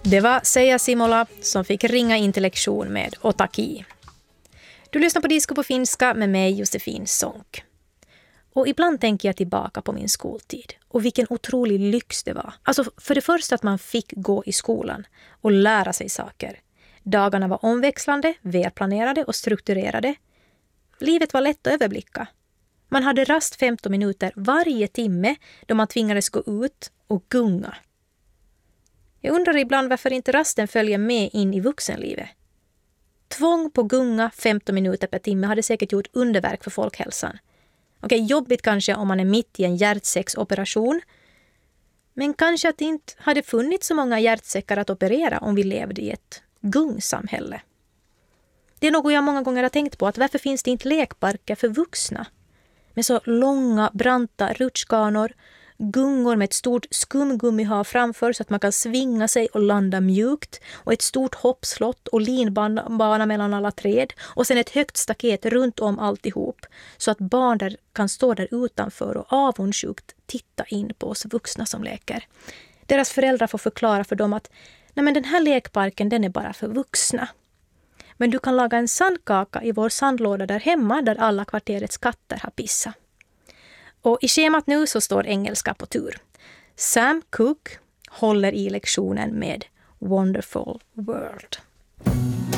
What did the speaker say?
Det var Seija Simola som fick ringa in till lektion med Otaki. Du lyssnar på Disco på finska med mig, Josefin Sonck. Och ibland tänker jag tillbaka på min skoltid. Och vilken otrolig lyx det var. Alltså för det första att man fick gå i skolan och lära sig saker. Dagarna var omväxlande, välplanerade och strukturerade. Livet var lätt att överblicka. Man hade rast 15 minuter varje timme då man tvingades gå ut och gunga. Jag undrar ibland varför inte rasten följer med in i vuxenlivet. Tvång på gunga 15 minuter per timme hade säkert gjort underverk för folkhälsan. Okej, jobbigt kanske om man är mitt i en hjärtsäcksoperation. Men kanske att det inte hade funnits så många hjärtsäckar att operera om vi levde i ett gungsamhälle. Det är något jag många gånger har tänkt på, att varför finns det inte lekparker för vuxna? Med så långa, branta rutschkanor, gungor med ett stort skumgummihav framför så att man kan svinga sig och landa mjukt, och ett stort hoppslott och linbana mellan alla träd och sen ett högt staket runt om alltihop så att barn där kan stå där utanför och avundsjukt titta in på oss vuxna som leker. Deras föräldrar får förklara för dem att nej, men den här lekparken den är bara för vuxna. Men du kan laga en sandkaka i vår sandlåda där hemma där alla kvarterets katter har pissat. Och i schemat nu så står engelska på tur. Sam Cooke håller i lektionen med Wonderful World.